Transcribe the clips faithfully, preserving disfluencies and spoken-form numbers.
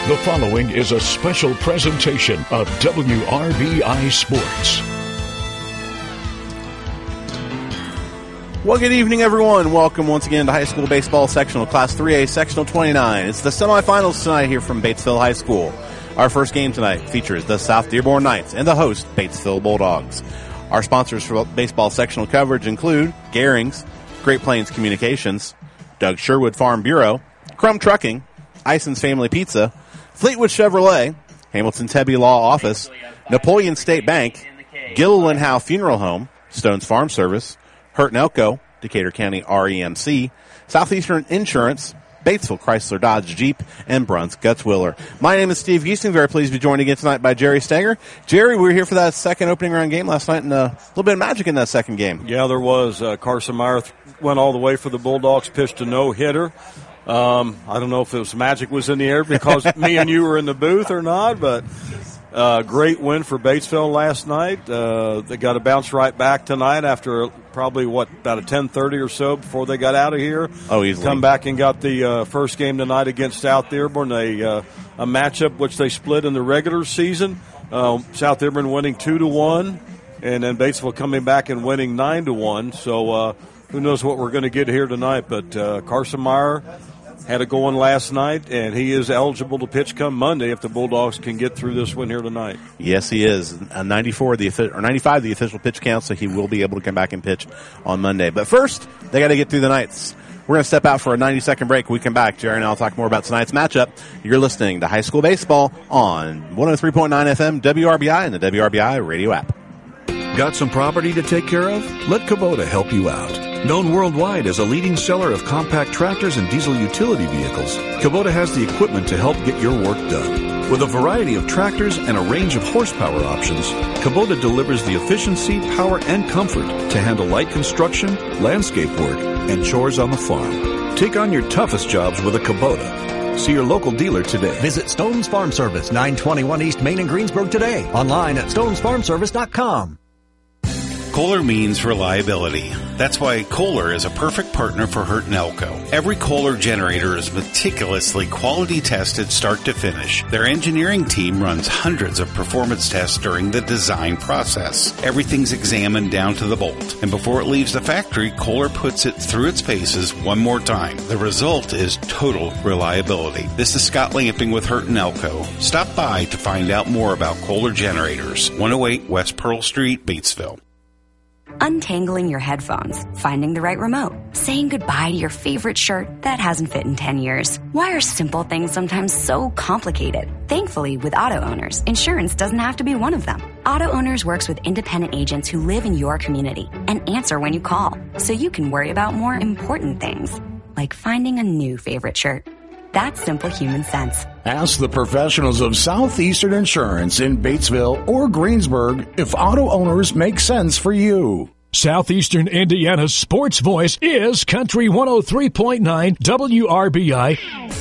The following is a special presentation of W R B I Sports. Well, good evening, everyone. Welcome once again to High School Baseball Sectional, Class three A, Sectional twenty-nine. It's the semifinals tonight here from Batesville High School. Our first game tonight features the South Dearborn Knights and the host, Batesville Bulldogs. Our sponsors for baseball sectional coverage include Garings, Great Plains Communications, Doug Sherwood Farm Bureau, Crum Trucking, Ison's Family Pizza, Fleetwood Chevrolet, Hamilton Tebby Law Office, Napoleon State Bank, Gilliland Howe Funeral Home, Stone's Farm Service, Hurt and Elko, Decatur County R E M C, Southeastern Insurance, Batesville Chrysler Dodge Jeep, and Bruns Gutzwiller. My name is Steve Giesing. Very pleased to be joined again tonight by Jerry Stenger. Jerry, we were here for that second opening round game last night, and uh, a little bit of magic in that second game. Yeah, there was. Uh, Carson Meyer th- went all the way for the Bulldogs, pitched a no-hitter. Um, I don't know if it was magic was in the air because me and you were in the booth or not, but uh, great win for Batesville last night. Uh, they got to bounce right back tonight after probably, what, about a ten thirty or so before they got out of here. Oh, easily. Come back and got the uh, first game tonight against South Dearborn, a, uh, a matchup which they split in the regular season. Uh, South Dearborn winning two to one, and then Batesville coming back and winning nine to one. So uh, who knows what we're going to get here tonight, but uh, Carson Meyer had it going last night, and he is eligible to pitch come Monday if the Bulldogs can get through this win here tonight. Yes, he is. A ninety-four, the or ninety-five, the official pitch count, so he will be able to come back and pitch on Monday. But first, they got to get through the Knights. We're going to step out for a ninety-second break. When we come back, Jerry and I will talk more about tonight's matchup. You're listening to High School Baseball on one oh three point nine F M W R B I and the W R B I radio app. Got some property to take care of? Let Kubota help you out. Known worldwide as a leading seller of compact tractors and diesel utility vehicles, Kubota has the equipment to help get your work done. With a variety of tractors and a range of horsepower options, Kubota delivers the efficiency, power, and comfort to handle light construction, landscape work, and chores on the farm. Take on your toughest jobs with a Kubota. See your local dealer today. Visit Stone's Farm Service, nine twenty-one East Main in Greensburg today. Online at stones farm service dot com. Kohler means reliability. That's why Kohler is a perfect partner for Hurt and Elko. Every Kohler generator is meticulously quality tested start to finish. Their engineering team runs hundreds of performance tests during the design process. Everything's examined down to the bolt. And before it leaves the factory, Kohler puts it through its paces one more time. The result is total reliability. This is Scott Lamping with Hurt and Elko. Stop by to find out more about Kohler generators. one oh eight West Pearl Street, Batesville. Untangling your headphones, finding the right remote, saying goodbye to your favorite shirt that hasn't fit in ten years. Why are simple things sometimes so complicated? Thankfully, with Auto Owners, insurance doesn't have to be one of them. Auto Owners works with independent agents who live in your community and answer when you call, so you can worry about more important things, like finding a new favorite shirt. That's simple human sense. Ask the professionals of Southeastern Insurance in Batesville or Greensburg if Auto Owners make sense for you. Southeastern Indiana's sports voice is Country one oh three point nine W R B I.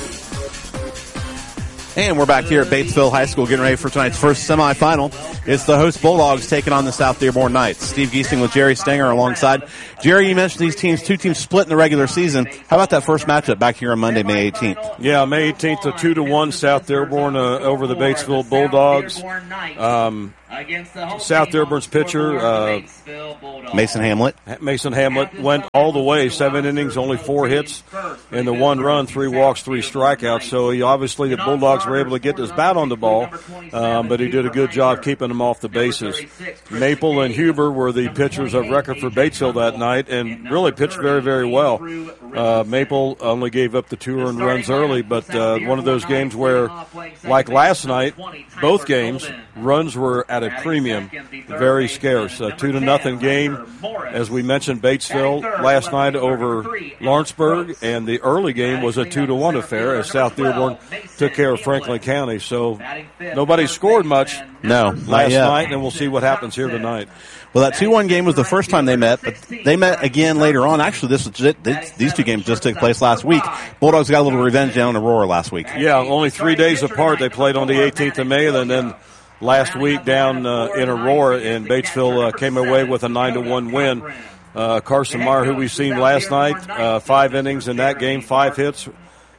And we're back here at Batesville High School getting ready for tonight's first semifinal. It's the host Bulldogs taking on the South Dearborn Knights. Steve Giesing with Jerry Stenger alongside. Jerry, you mentioned these teams, two teams split in the regular season. How about that first matchup back here on Monday, May eighteenth? Yeah, May eighteenth, a two to one South Dearborn uh, over the Batesville Bulldogs. Um, South Dearborn's pitcher, uh, Mason Hamlet. Mason Hamlet went all the way, seven innings, only four hits, and the one run, three walks, three strikeouts. So he, obviously the Bulldogs were able to get his bat on the ball, um, but he did a good job keeping them off the bases. Maple and Huber were the pitchers of record for Batesville that night and really pitched very, very well. Uh, Maple only gave up the two earned runs early, but uh, one of those games where, like last night, both games, runs were at a premium, very scarce. A two to nothing game, as we mentioned, Batesville last night over Lawrenceburg, and the early game was a two to one affair as South Dearborn took care of Franklin County. So nobody scored much no, last night, and we'll see what happens here tonight. Well, that two one game was the first time they met, but they met again later on. Actually, this was just, these two games just took place last week. Bulldogs got a little revenge down in Aurora last week. Yeah, only three days apart. They played on the eighteenth of May, and then last week down uh, in Aurora, and Batesville uh, came away with a nine to one win. Uh, Carson Meyer, who we've seen last night, uh, five innings in that game, five hits,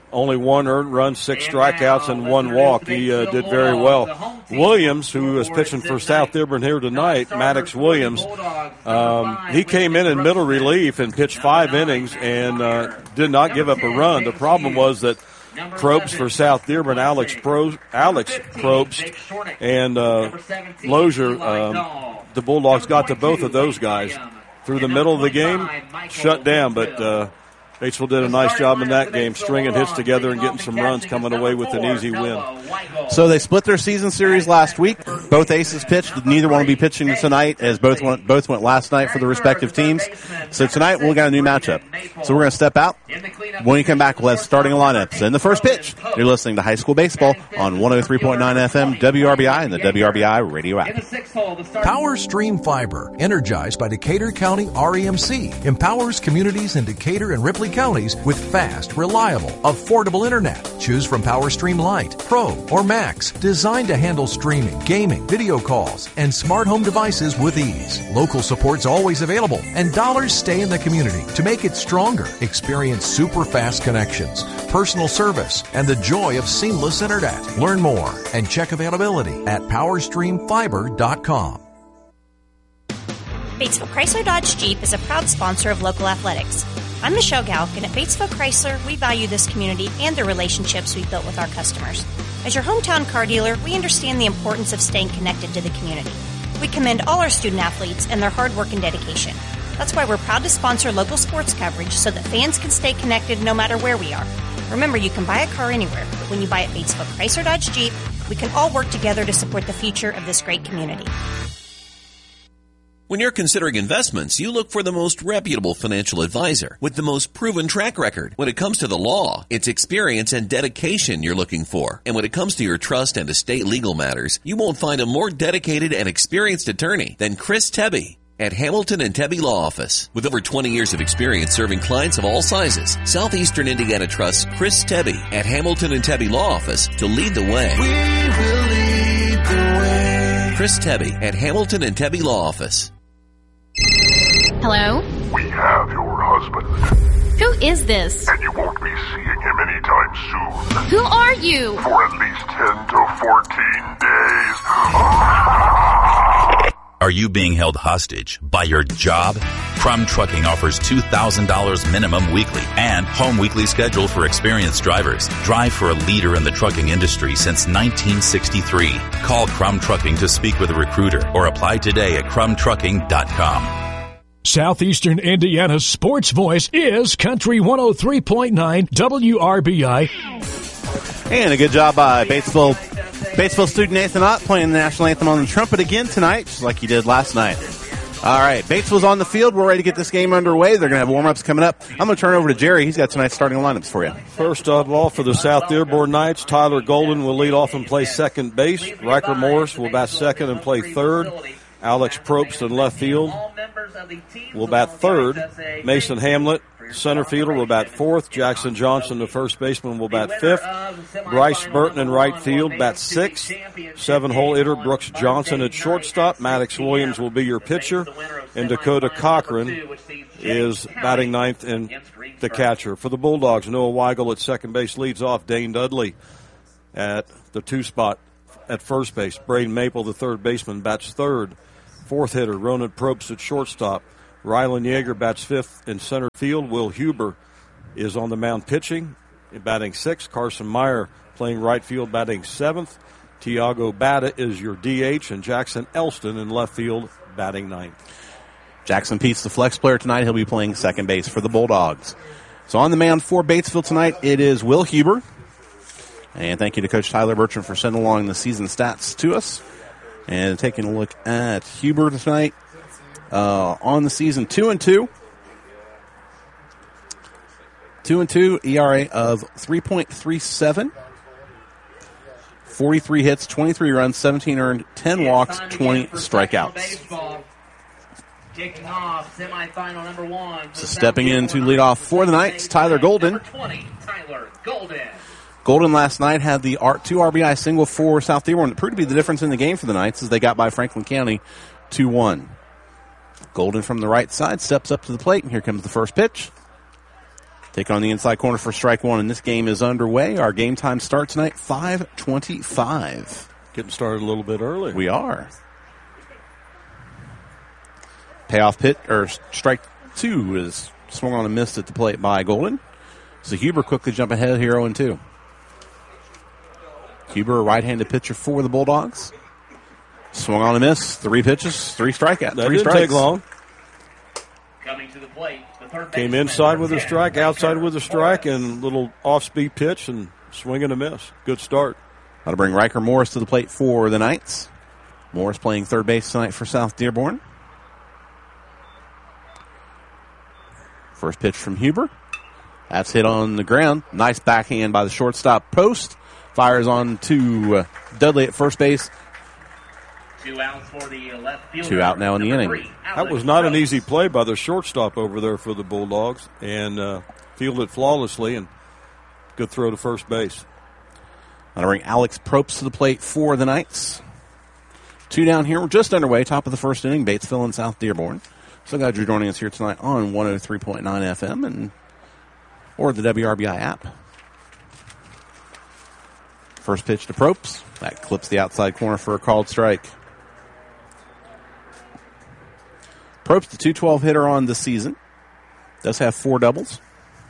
only one earned run, six strikeouts, and one walk. He uh, did very well. Williams, who is pitching for South Dearborn here tonight, Maddox Williams, um, he came in in middle relief and pitched five innings and uh, did not give up a run. The problem was that Probst for South Dearborn, Alex Pro, Alex Probst, and uh, Lozier, um, the Bulldogs got to both of those guys through the middle of the game, shut down, but uh, Batesville did a nice job in that game, stringing hits together and getting some runs, coming away with an easy win. So they split their season series last week. Both aces pitched. Neither one will be pitching tonight, as both went, both went last night for the respective teams. So tonight we'll got a new matchup. So we're going to step out. When we come back, we'll have starting lineups. And the first pitch, you're listening to High School Baseball on one oh three point nine F M, W R B I, and the W R B I radio app. Power Stream Fiber, energized by Decatur County R E M C, empowers communities in Decatur and Ripley counties with fast, reliable, affordable internet. Choose from Power Stream Lite, Pro, or Max, designed to handle streaming, gaming, video calls, and smart home devices with ease. Local support's always available, and dollars stay in the community to make it stronger. Experience super fast connections, personal service, and the joy of seamless internet. Learn more and check availability at power stream fiber dot com. Batesville Chrysler Dodge Jeep is a proud sponsor of local athletics. I'm Michelle Galk, and at Batesville Chrysler, we value this community and the relationships we've built with our customers. As your hometown car dealer, we understand the importance of staying connected to the community. We commend all our student athletes and their hard work and dedication. That's why we're proud to sponsor local sports coverage so that fans can stay connected no matter where we are. Remember, you can buy a car anywhere, but when you buy at Batesville Chrysler Dodge Jeep, we can all work together to support the future of this great community. When you're considering investments, you look for the most reputable financial advisor with the most proven track record. When it comes to the law, it's experience and dedication you're looking for. And when it comes to your trust and estate legal matters, you won't find a more dedicated and experienced attorney than Chris Tebby at Hamilton and Tebby Law Office. With over twenty years of experience serving clients of all sizes, Southeastern Indiana trusts Chris Tebby at Hamilton and Tebby Law Office to lead the way. We will lead the way. Chris Tebby at Hamilton and Tebby Law Office. Hello? We have your husband. Who is this? And you won't be seeing him anytime soon. Who are you? For at least ten to fourteen days. Are you being held hostage by your job? Crum Trucking offers two thousand dollars minimum weekly and home weekly schedule for experienced drivers. Drive for a leader in the trucking industry since nineteen sixty-three. Call Crum Trucking to speak with a recruiter or apply today at crum trucking dot com. Southeastern Indiana's sports voice is Country one oh three point nine W R B I. And a good job by Batesville Batesville student Nathan Ott playing the national anthem on the trumpet again tonight, just like he did last night. All right, Batesville's on the field. We're ready to get this game underway. They're going to have warm-ups coming up. I'm going to turn it over to Jerry. He's got tonight's starting lineups for you. First of all, for the South Dearborn Knights, Tyler Golden will lead off and play second base. Riker Morris will bat second and play third. Alex Probst in left field will bat third. Mason Hamlet, center fielder, will bat fourth. Jackson Johnson, the first baseman, will bat fifth. Bryce Burton in right field, bat sixth. Seven-hole hitter Brooks Johnson at shortstop. Maddox Williams will be your pitcher. And Dakota Cochran is batting ninth and the catcher. For the Bulldogs, Noah Weigel at second base leads off. Dane Dudley at the two spot at first base. Braden Maple, the third baseman, bats third. Fourth hitter, Ronan Probst at shortstop. Rylan Yeager bats fifth in center field. Will Huber is on the mound pitching, batting sixth. Carson Meyer playing right field, batting seventh. Tiago Bata is your D H, and Jackson Elston in left field, batting ninth. Jackson Pete's the flex player tonight. He'll be playing second base for the Bulldogs. So on the mound for Batesville tonight, it is Will Huber. And thank you to Coach Tyler Bertrand for sending along the season stats to us. And taking a look at Huber tonight, uh, on the season, two and two, two and two, E R A of three point three seven, forty-three hits, twenty-three runs, seventeen earned, ten walks, twenty strikeouts. Kicking off semifinal number one. So stepping in to lead off for the Knights, Tyler Golden. twenty, Tyler Golden. Golden last night had the two R B I single for South Dearborn that proved to be the difference in the game for the Knights as they got by Franklin County two one. Golden from the right side steps up to the plate, and here comes the first pitch. Take on the inside corner for strike one, and this game is underway. Our game time starts tonight, five twenty-five. Getting started a little bit early. We are. Payoff pitch, or strike two is swung on and missed at the plate by Golden. So Huber quickly jump ahead here oh and two. Huber, a right-handed pitcher for the Bulldogs. Swung on and missed. Three pitches, three strikeouts. That three didn't strikes. take long. Coming to the plate, the third Came baseman, inside with a number strike, ten, outside with a strike, Morris. and little off-speed pitch and swing and a miss. Good start. That'll bring Riker Morris to the plate for the Knights. Morris playing third base tonight for South Dearborn. First pitch from Huber. That's hit on the ground. Nice backhand by the shortstop post. Fires on to uh, Dudley at first base. Two outs for the left fielder. Two out now in the Number inning. three, That was not an easy play by the shortstop over there for the Bulldogs, and uh, fielded flawlessly, and good throw to first base. That'll bring Alex Probst to the plate for the Knights. Two down here. We're just underway. Top of the first inning. Batesville and South Dearborn. So glad you're joining us here tonight on one oh three point nine F M and or the W R B I app. First pitch to Probst. That clips the outside corner for a called strike. Probst, the two twelve hitter on the season. Does have four doubles.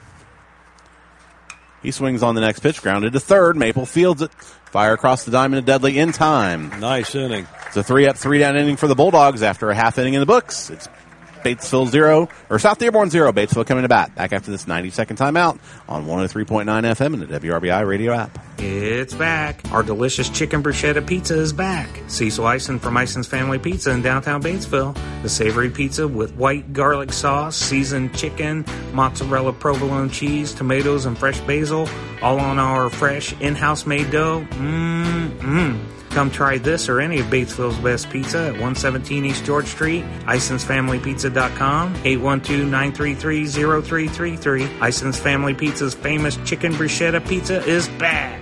He swings on the next pitch. Grounded to third. Maple fields it. Fire across the diamond to Dudley in time. Nice inning. It's a three up, three down inning for the Bulldogs after a half inning in the books. It's Batesville zero, or South Dearborn zero. Batesville coming to bat. Back after this ninety-second timeout on one oh three point nine F M and the W R B I radio app. It's back. Our delicious chicken bruschetta pizza is back. Cecil Eisen from Eisen's Family Pizza in downtown Batesville. The savory pizza with white garlic sauce, seasoned chicken, mozzarella provolone cheese, tomatoes, and fresh basil, all on our fresh in-house made dough. Mmm-mmm. Come try this or any of Batesville's best pizza at one seventeen East George Street, Isons Family Pizza dot com, eight one two, nine three three, zero three three three. Isons Family Pizza's famous chicken bruschetta pizza is back.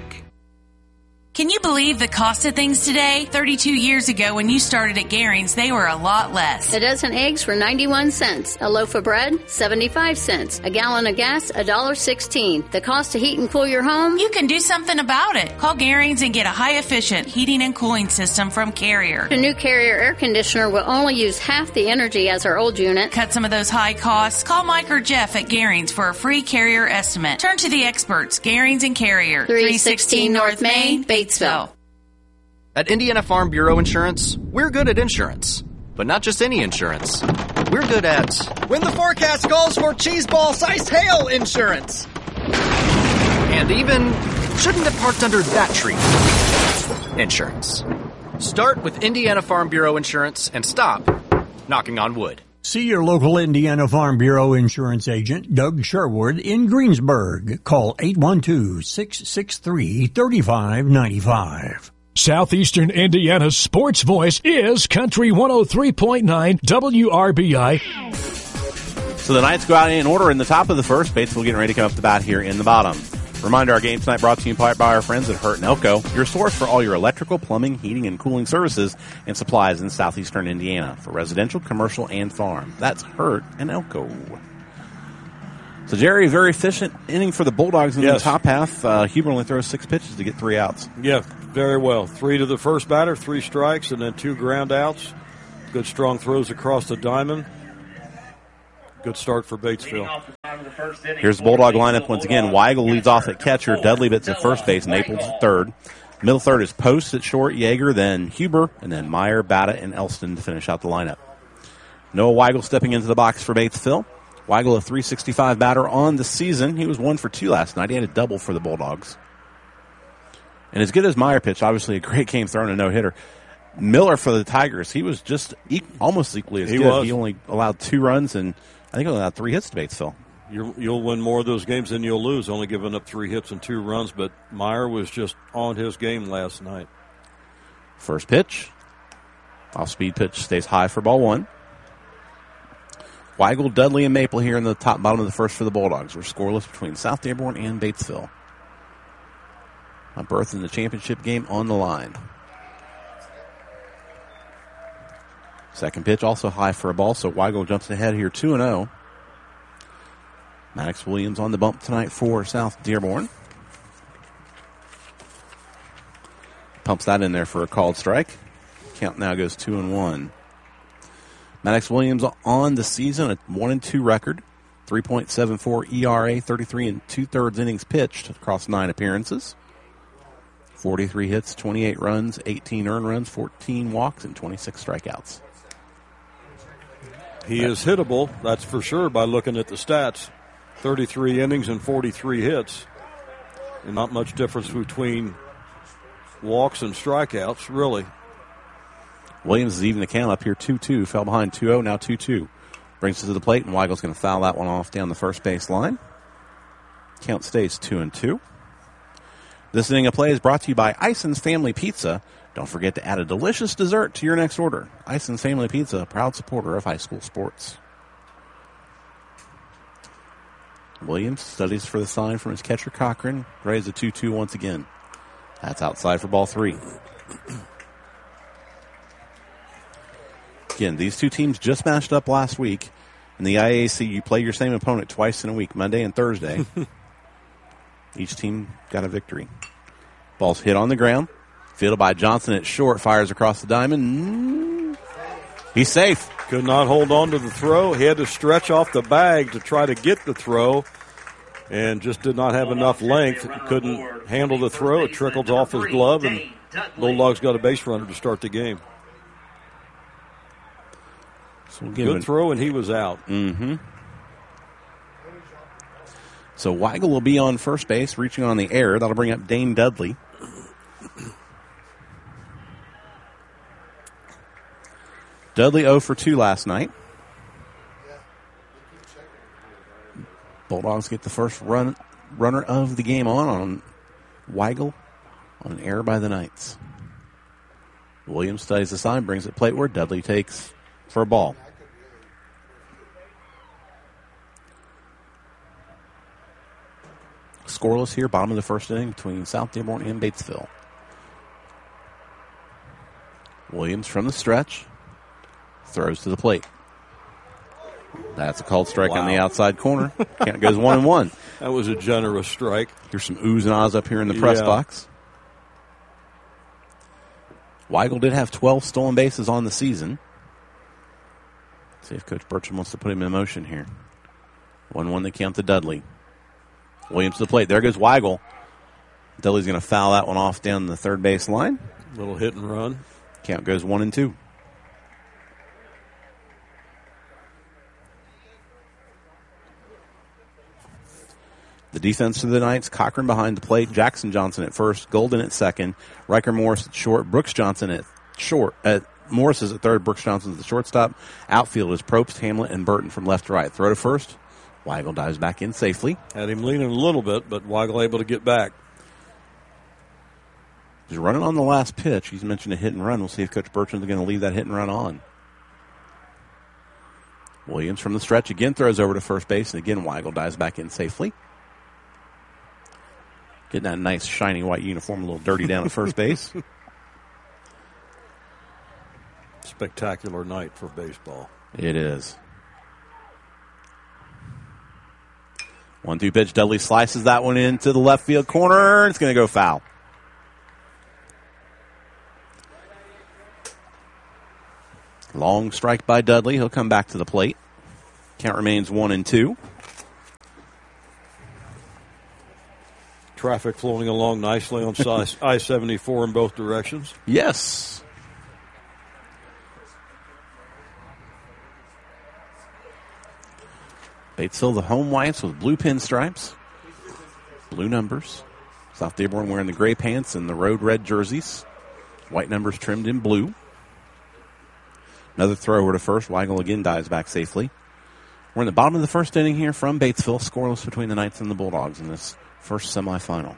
Can you believe the cost of things today? thirty-two years ago when you started at Garing's, they were a lot less. A dozen eggs for ninety-one cents. A loaf of bread, seventy-five cents. A gallon of gas, one dollar sixteen. The cost to heat and cool your home? You can do something about it. Call Garing's and get a high-efficient heating and cooling system from Carrier. The new Carrier air conditioner will only use half the energy as our old unit. Cut some of those high costs. Call Mike or Jeff at Garing's for a free Carrier estimate. Turn to the experts, Garing's and Carrier. three sixteen North Main, Batesville. At Indiana Farm Bureau Insurance, we're good at insurance. But not just any insurance. We're good at... when the forecast calls for cheeseball-sized hail insurance. And even... shouldn't have parked under that tree. Insurance. Start with Indiana Farm Bureau Insurance and stop knocking on wood. See your local Indiana Farm Bureau insurance agent, Doug Sherwood, in Greensburg. Call eight one two, six six three, three five nine five. Southeastern Indiana's sports voice is Country one oh three point nine W R B I. So the Knights go out in order in the top of the first. Batesville getting ready to come up the bat here in the bottom. Reminder, our game tonight brought to you by our friends at Hurt and Elko, your source for all your electrical, plumbing, heating, and cooling services and supplies in southeastern Indiana for residential, commercial, and farm. That's Hurt and Elko. So, Jerry, very efficient inning for the Bulldogs in Yes. the top half. Uh, Huber only throws six pitches to get three outs. Yeah, very well. Three to the first batter, three strikes, and then two ground outs. Good strong throws across the diamond. Good start for Batesville. Here's the Bulldog lineup once again. Weigel leads off at catcher. Dudley bits at first base. Naples at third. Middle third is Post at short. Yeager, then Huber, and then Meyer, Batta, and Elston to finish out the lineup. Noah Weigel stepping into the box for Batesville. Weigel, a three sixty-five batter on the season. He was one for two last night. He had a double for the Bulldogs. And as good as Meyer pitched, obviously a great game throwing a no-hitter. Miller for the Tigers, he was just e- almost equally as He good. was. He only allowed two runs, and I think he only allowed three hits to Batesville. You're, you'll win more of those games than you'll lose, only giving up three hits and two runs, but Meyer was just on his game last night. First pitch. Off-speed pitch stays high for ball one. Weigel, Dudley, and Maple here in the top bottom of the first for the Bulldogs. We're scoreless between South Dearborn and Batesville. A berth in the championship game on the line. Second pitch also high for a ball, so Weigel jumps ahead here two and oh. Maddox Williams on the bump tonight for South Dearborn. Pumps that in there for a called strike. Count now goes two and one. Maddox Williams on the season, a one and two record, three point seven four E R A, thirty-three and two-thirds innings pitched across nine appearances. forty-three hits, twenty-eight runs, eighteen earned runs, fourteen walks, and twenty-six strikeouts. He is hittable, that's for sure, by looking at the stats. thirty-three innings and forty-three hits. And not much difference between walks and strikeouts, really. Williams is even the count up here two two. Fell behind two oh, now two two. Brings it to the plate, and Weigel's going to foul that one off down the first base line. Count stays two and two. This inning of play is brought to you by Ison's Family Pizza. Don't forget to add a delicious dessert to your next order. Ison's Family Pizza, a proud supporter of high school sports. Williams studies for the sign from his catcher Cochran. Raised a two two once again. That's outside for ball three. Again, these two teams just matched up last week. In the I A C, you play your same opponent twice in a week, Monday and Thursday. Each team got a victory. Ball's hit on the ground. Fielded by Johnson at short. Fires across the diamond. He's safe. Could not hold on to the throw. He had to stretch off the bag to try to get the throw. And just did not have enough length. Couldn't handle the throw. It trickled off his glove, and Bulldogs got a base runner to start the game. So we'll Good it. throw, and he was out. Mm-hmm. So Weigel will be on first base, reaching on the air. That'll bring up Dane Dudley. Dudley oh for two last night. Bulldogs get the first run runner of the game on on Weigel on an error by the Knights. Williams studies the sign, brings it plate where Dudley takes for a ball. Scoreless here, bottom of the first inning between South Dearborn and Batesville. Williams from the stretch throws to the plate. That's a called strike Wow. on the outside corner. Count goes one and one. That was a generous strike. Here's some oohs and ahs up here in the press Yeah. box. Weigel did have twelve stolen bases on the season. See if Coach Burcham wants to put him in motion here. one one to count to Dudley. Williams to the plate. There goes Weigel. Dudley's going to foul that one off down the third base line. Little hit and run. Count goes one and two. The defense for the Knights, Cochran behind the plate, Jackson Johnson at first, Golden at second, Riker Morris at short, Brooks Johnson at short. At Morris is at third, Brooks Johnson is the shortstop. Outfield is Probst, Hamlet, and Burton from left to right. Throw to first. Weigel dives back in safely. Had him leaning a little bit, but Weigel able to get back. He's running on the last pitch. He's mentioned a hit and run. We'll see if Coach Burcham's going to leave that hit and run on. Williams from the stretch again throws over to first base, and again Weigel dives back in safely. Getting that nice shiny white uniform a little dirty down at first base. Spectacular night for baseball. It is. one two pitch. Dudley slices that one into the left field corner. It's going to go foul. Long strike by Dudley. He'll come back to the plate. Count remains one and two. Traffic flowing along nicely on I seventy-four in both directions. Yes. Batesville, the home whites with blue pinstripes, blue numbers. South Dearborn wearing the gray pants and the road red jerseys. White numbers trimmed in blue. Another throw over to first. Weigel again dives back safely. We're in the bottom of the first inning here from Batesville. Scoreless between the Knights and the Bulldogs in this first semifinal.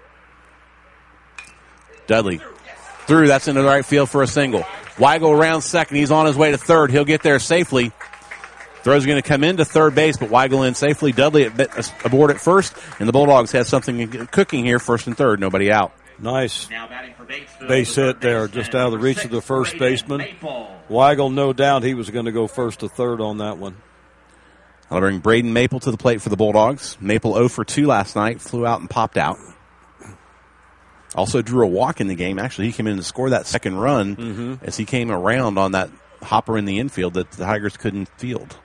Dudley through. That's into the right field for a single. Weigel around second. He's on his way to third. He'll get there safely. Throw's going to come into third base, but Weigel in safely. Dudley aboard at first, and the Bulldogs have something cooking here, first and third. Nobody out. Nice base hit there, just out of the reach of the first baseman. Weigel, no doubt he was going to go first to third on that one. I'll bring Braden Maple to the plate for the Bulldogs. Maple oh for two last night, flew out and popped out. Also drew a walk in the game. Actually, he came in to score that second run mm-hmm. as he came around on that hopper in the infield that the Tigers couldn't field.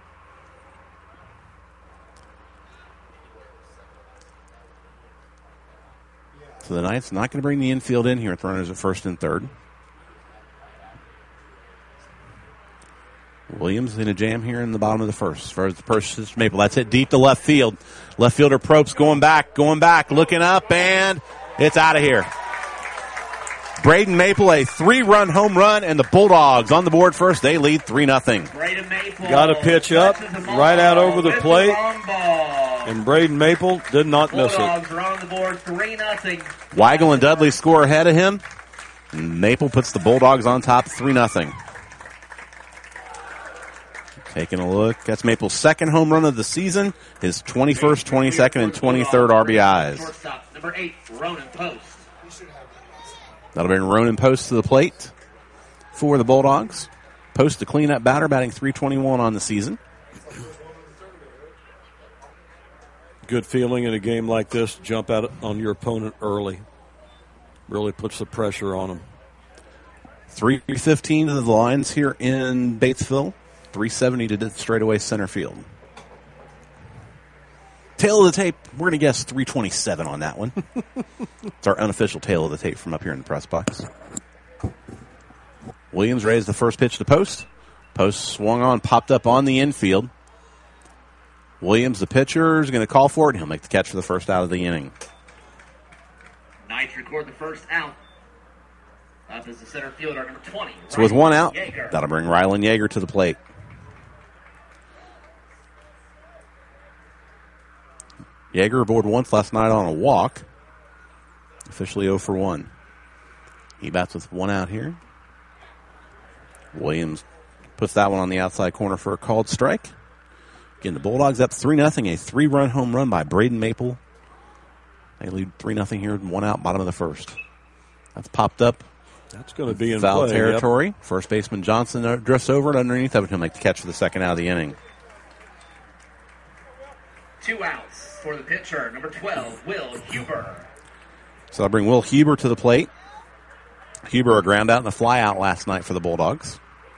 So the Knights not going to bring the infield in here with runners at first and third. Williams in a jam here in the bottom of the first. As far as the first Maple, that's it deep to left field. Left fielder Probst going back, going back, looking up, and it's out of here. Braden Maple, a three-run home run, and the Bulldogs on the board first. They lead three nothing. Got a pitch up, right out over the plate, and Braden Maple did not miss it. Bulldogs are on the board three nothing. Weigel and Dudley score ahead of him. Maple puts the Bulldogs on top three nothing. Taking a look. That's Maple's second home run of the season. His twenty-first, twenty-second, and twenty-third R B Is. Shortstop, number eight, Ronan Post. That'll bring Ronan Post to the plate for the Bulldogs. Post the cleanup batter, batting three twenty-one on the season. Good feeling in a game like this. Jump out on your opponent early. Really puts the pressure on them. three fifteen to the lines here in Batesville. three seventy to straightaway center field. Tail of the tape, we're going to guess three twenty-seven on that one. It's our unofficial tail of the tape from up here in the press box. Williams raised the first pitch to Post. Post swung on, popped up on the infield. Williams, the pitcher, is going to call for it, and he'll make the catch for the first out of the inning. Knights record the first out. Up is the center fielder, number twenty. So with one out, Yeager. That'll bring Rylan Yeager to the plate. Yeager aboard once last night on a walk. Officially oh for one. He bats with one out here. Williams puts that one on the outside corner for a called strike. Again, the Bulldogs up three nothing. A three-run home run by Braden Maple. They lead three nothing here, one out, bottom of the first. That's popped up. That's going to be in foul play, territory. Yep. First baseman Johnson drifts over and underneath of it. He'll make the catch for the second out of the inning. Two outs for the pitcher, number twelve, Will Huber. So I'll bring Will Huber to the plate. Huber a ground out and a fly out last night for the Bulldogs.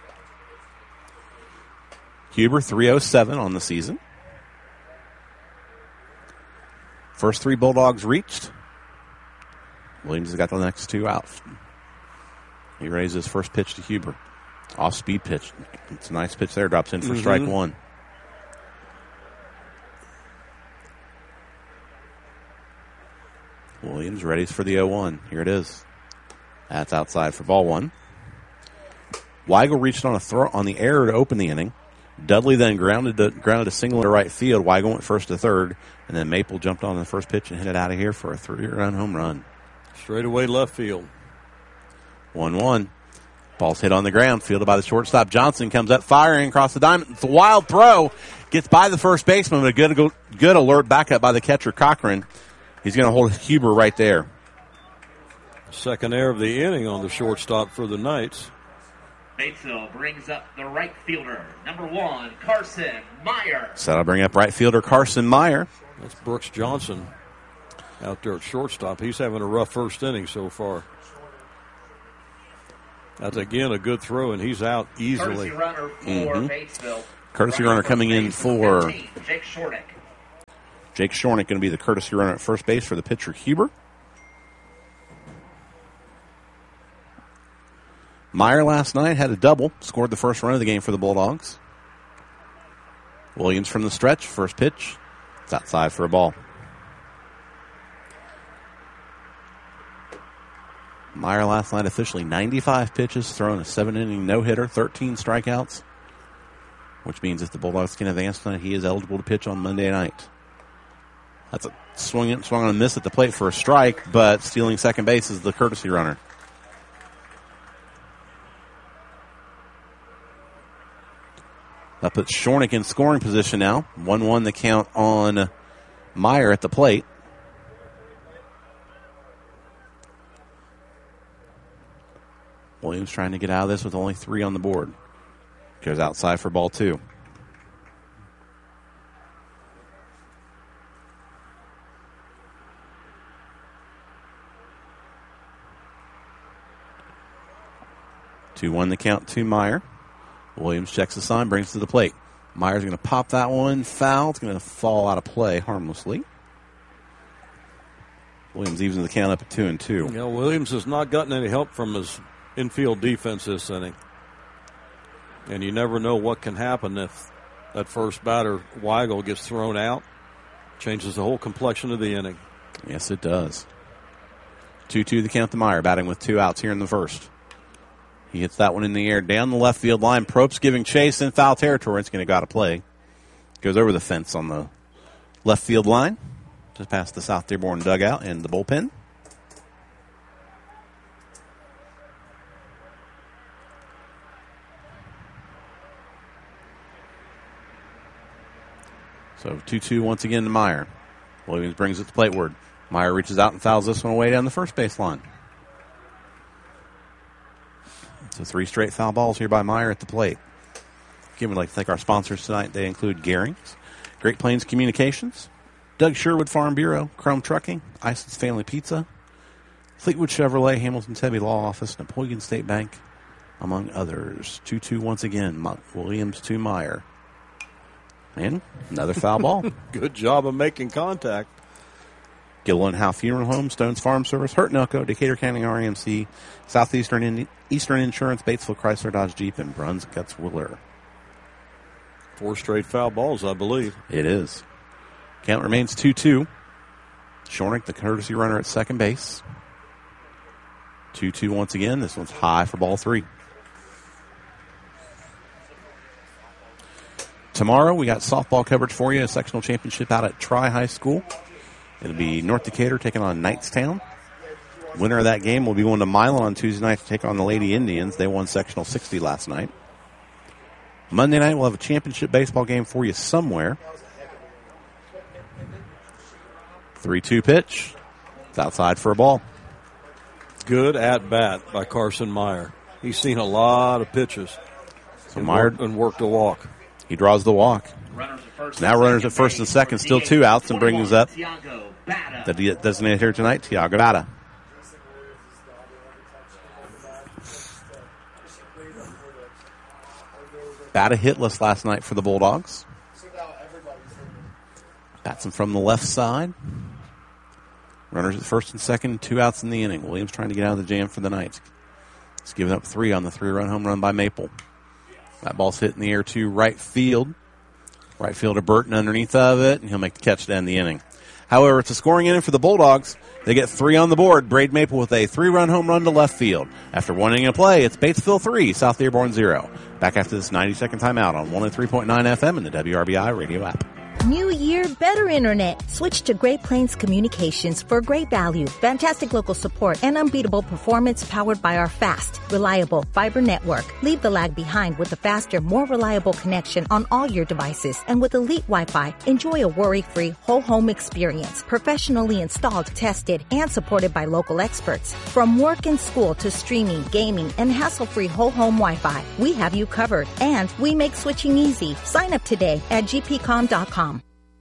Huber three oh seven on the season. First three Bulldogs reached. Williams has got the next two out. He raises his first pitch to Huber. Off-speed pitch. It's a nice pitch there. Drops in for mm-hmm. strike one. Williams ready for the oh one. Here it is. That's outside for ball one. Weigel reached on a throw on the air to open the inning. Dudley then grounded to, grounded a single to right field. Weigel went first to third, and then Maple jumped on the first pitch and hit it out of here for a three-run home run. Straight away left field. one one. Ball's hit on the ground, fielded by the shortstop. Johnson comes up firing across the diamond. It's a wild throw. Gets by the first baseman, but a good, good alert backup by the catcher, Cochran. He's going to hold Huber right there. Second error of the inning on the shortstop for the Knights. Batesville brings up the right fielder, number one, Carson Meyer. So that'll bring up right fielder Carson Meyer. That's Brooks Johnson out there at shortstop. He's having a rough first inning so far. That's, again, a good throw, and he's out easily. Courtesy runner for mm-hmm. Batesville. Courtesy runner coming in for fifteen, Jake Shornick. Jake Shornick going to be the courtesy runner at first base for the pitcher Huber. Meyer last night had a double, scored the first run of the game for the Bulldogs. Williams from the stretch, first pitch. It's outside for a ball. Meyer last night officially ninety-five pitches, thrown a seven-inning no-hitter, thirteen strikeouts, which means if the Bulldogs can advance tonight, he is eligible to pitch on Monday night. That's a swing, swung on a miss at the plate for a strike, but stealing second base is the courtesy runner. That puts Shornick in scoring position now. one one the count on Meyer at the plate. Williams trying to get out of this with only three on the board. Goes outside for ball two. two one the count to Meyer. Williams checks the sign, brings it to the plate. Meyer's going to pop that one. Foul. It's going to fall out of play harmlessly. Williams evens the count up at two and two. Yeah, Williams has not gotten any help from his infield defense this inning. And you never know what can happen if that first batter, Weigel, gets thrown out. Changes the whole complexion of the inning. Yes, it does. two two the count to Meyer, batting with two outs here in the first. He hits that one in the air down the left field line. Probst giving chase in foul territory. It's going to go out of play. Goes over the fence on the left field line, just past the South Dearborn dugout and the bullpen. So two two once again to Meyer. Williams brings it to plateward. Meyer reaches out and fouls this one away down the first base line. So three straight foul balls here by Meyer at the plate. Again, we'd like to thank our sponsors tonight. They include Gehrings, Great Plains Communications, Doug Sherwood Farm Bureau, Chrome Trucking, Ison's Family Pizza, Fleetwood Chevrolet, Hamilton Tebby Law Office, Napoleon State Bank, among others. two two once again, Williams to Meyer. And another foul ball. Good job of making contact. Gilliland Howe Funeral Home, Stones Farm Service, Hurt and Elko, Decatur County R E M C, Southeastern Indi- Eastern Insurance, Batesville Chrysler Dodge Jeep, and Bruns Gutzwiller. Four straight foul balls, I believe. It is. Count remains two two. Shornick, the courtesy runner at second base. two two once again. This one's high for ball three. Tomorrow, we got softball coverage for you, a sectional championship out at Tri High School. It'll be North Decatur taking on Knightstown. Winner of that game will be going to Milan on Tuesday night to take on the Lady Indians. They won sectional sixty last night. Monday night, we'll have a championship baseball game for you somewhere. three two pitch. It's outside for a ball. Good at-bat by Carson Meyer. He's seen a lot of pitches. So and Meyer worked, and worked a walk. He draws the walk. Now runners at first and second, still two outs, and brings up the designated hitter tonight, Tiago Bata. Bata hitless last night for the Bulldogs. Bats him from the left side. Runners at first and second, two outs in the inning. Williams trying to get out of the jam for the night. He's given up three on the three-run home run by Maple. That ball's hit in the air to right field. Right fielder Burton underneath of it, and he'll make the catch to end the inning. However, it's a scoring inning for the Bulldogs. They get three on the board. Braid Maple with a three-run home run to left field. After one inning of play, it's Batesville three, South Dearborn zero. Back after this ninety-second timeout on one oh three point nine F M and the W R B I radio app. New year, better internet. Switch to Great Plains Communications for great value, fantastic local support, and unbeatable performance powered by our fast, reliable fiber network. Leave the lag behind with a faster, more reliable connection on all your devices. And with Elite Wi-Fi, enjoy a worry-free whole home experience. Professionally installed, tested, and supported by local experts. From work and school to streaming, gaming, and hassle-free whole home Wi-Fi, we have you covered. And we make switching easy. Sign up today at g p com dot com.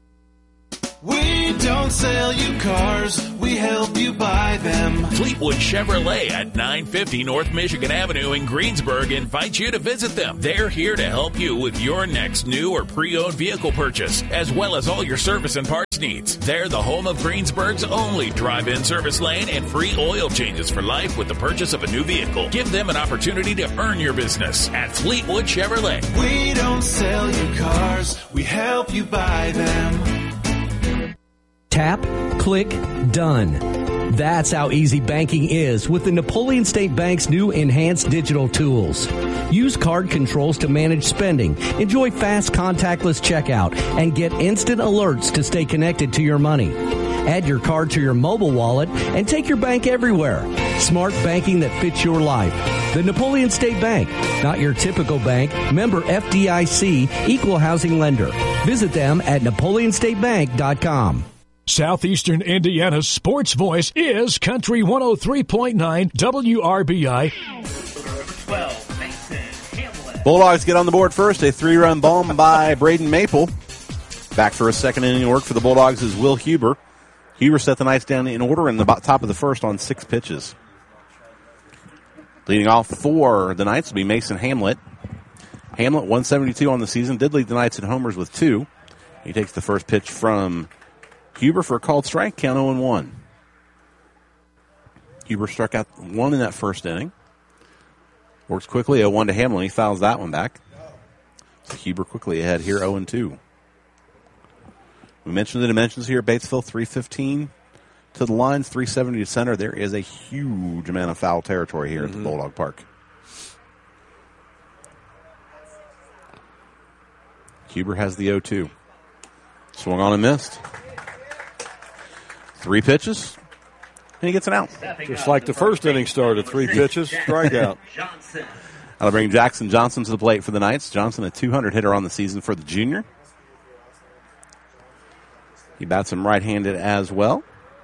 We don't sell you cars, we help you buy them. Fleetwood Chevrolet at nine fifty North Michigan Avenue in Greensburg invites you to visit them. They're here to help you with your next new or pre-owned vehicle purchase, as well as all your service and parts needs. They're the home of Greensburg's only drive-in service lane and free oil changes for life with the purchase of a new vehicle. Give them an opportunity to earn your business at Fleetwood Chevrolet. We don't sell you cars, we help you buy them. Tap, click, done. That's how easy banking is with the Napoleon State Bank's new enhanced digital tools. Use card controls to manage spending, enjoy fast contactless checkout, and get instant alerts to stay connected to your money. Add your card to your mobile wallet and take your bank everywhere. Smart banking that fits your life. The Napoleon State Bank, not your typical bank. Member F D I C, equal housing lender. Visit them at napoleon state bank dot com. Southeastern Indiana's sports voice is Country one oh three point nine W R B I. Bulldogs get on the board first. A three-run bomb by Braden Maple. Back for a second inning work for the Bulldogs is Will Huber. Huber set the Knights down in order in the top of the first on six pitches. Leading off for the Knights will be Mason Hamlet. Hamlet, one seventy-two on the season, did lead the Knights in homers with two. He takes the first pitch from Huber for a called strike, count oh and one. Huber struck out one in that first inning. Works quickly, oh one to Hamlin. He fouls that one back. So Huber quickly ahead here, oh and two. We mentioned the dimensions here. Batesville, three fifteen to the lines, three seventy to center. There is a huge amount of foul territory here mm-hmm. at the Bulldog Park. Huber has the oh two. Swung on and missed. Three pitches, and he gets an out. Just like the first inning started, three pitches, strikeout. That'll bring Jackson Johnson to the plate for the Knights. Johnson, a two hundred hitter on the season for the junior. He bats him right-handed as well.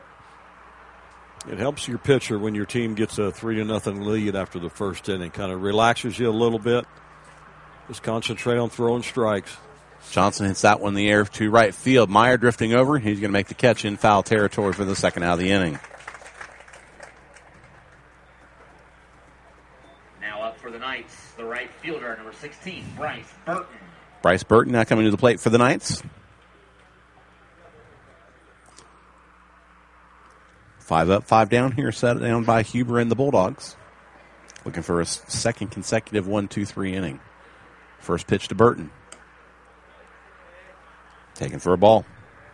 It helps your pitcher when your team gets a three to nothing lead after the first inning. Kind of relaxes you a little bit. Just concentrate on throwing strikes. Johnson hits that one in the air to right field. Meyer drifting over. He's going to make the catch in foul territory for the second out of the inning. Now up for the Knights, the right fielder, number sixteen, Bryce Burton. Bryce Burton now coming to the plate for the Knights. Five up, five down here, set down by Huber and the Bulldogs. Looking for a second consecutive one two three inning. First pitch to Burton. Taken for a ball.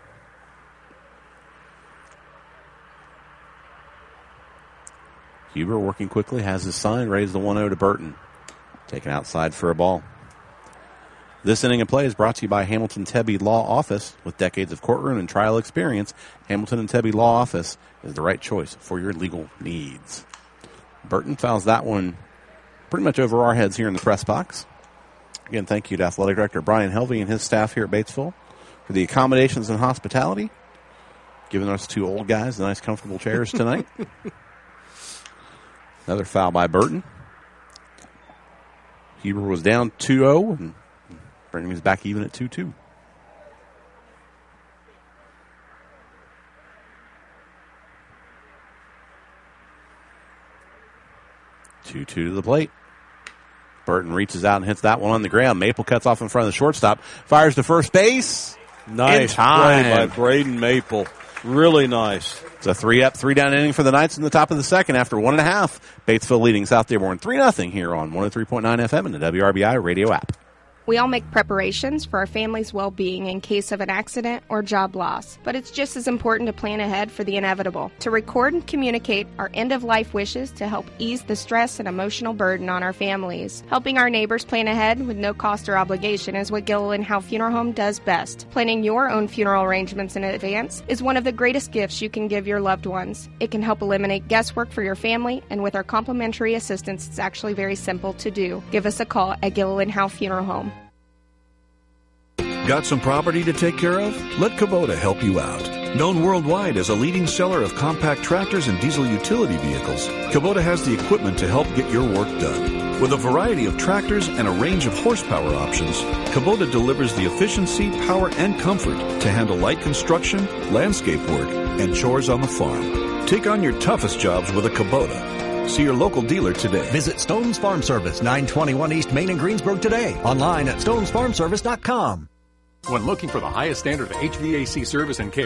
Huber working quickly, has his sign, raised the one oh to Burton. Taken outside for a ball. This inning of play is brought to you by Hamilton Tebby Law Office. With decades of courtroom and trial experience, Hamilton and Tebby Law Office is the right choice for your legal needs. Burton fouls that one pretty much over our heads here in the press box. Again, thank you to Athletic Director Brian Helvey and his staff here at Batesville for the accommodations and hospitality, giving us two old guys the nice, comfortable chairs tonight. Another foul by Burton. Huber was down two oh, and bringing us back even at two two. two two to the plate. Burton reaches out and hits that one on the ground. Maple cuts off in front of the shortstop. Fires to first base. Nice play by Braden Maple. Really nice. It's a three up, three down inning for the Knights in the top of the second after one and a half. Batesville leading South Dearborn three nothing here on one oh three point nine F M and the W R B I radio app. We all make preparations for our family's well-being in case of an accident or job loss, but it's just as important to plan ahead for the inevitable. To record and communicate our end-of-life wishes to help ease the stress and emotional burden on our families. Helping our neighbors plan ahead with no cost or obligation is what Gilliland Howe Funeral Home does best. Planning your own funeral arrangements in advance is one of the greatest gifts you can give your loved ones. It can help eliminate guesswork for your family, and with our complimentary assistance, it's actually very simple to do. Give us a call at Gilliland Howe Funeral Home. Got some property to take care of? Let Kubota help you out. Known worldwide as a leading seller of compact tractors and diesel utility vehicles, Kubota has the equipment to help get your work done. With a variety of tractors and a range of horsepower options, Kubota delivers the efficiency, power, and comfort to handle light construction, landscape work, and chores on the farm. Take on your toughest jobs with a Kubota. See your local dealer today. Visit Stone's Farm Service, nine twenty-one East Main in Greensburg today. Online at stones farm service dot com. When looking for the highest standard of H V A C service and care,